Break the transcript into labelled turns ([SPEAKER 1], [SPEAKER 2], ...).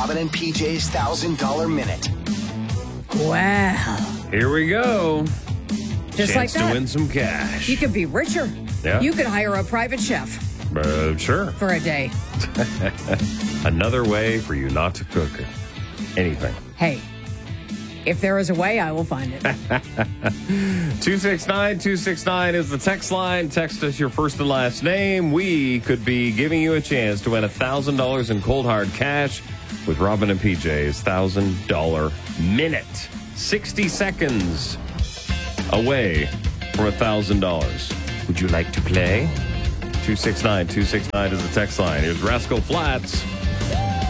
[SPEAKER 1] Robin and PJ's $1,000 Minute.
[SPEAKER 2] Wow.
[SPEAKER 3] Here we go.
[SPEAKER 2] Just
[SPEAKER 3] Chance
[SPEAKER 2] like that.
[SPEAKER 3] to win some cash.
[SPEAKER 2] You could be richer.
[SPEAKER 3] Yeah.
[SPEAKER 2] You could hire a private chef
[SPEAKER 3] Sure.
[SPEAKER 2] for a day.
[SPEAKER 3] Another way for you not to cook anything.
[SPEAKER 2] Hey, if there is a way, I will find it.
[SPEAKER 3] 269-269 is the text line. Text us your first and last name. We could be giving you a chance to win $1,000 in cold hard cash with Robin and PJ's $1,000 Minute. 60 seconds away from $1,000. Would you like to play? 269-269 is the text line. Here's Rascal Flatts.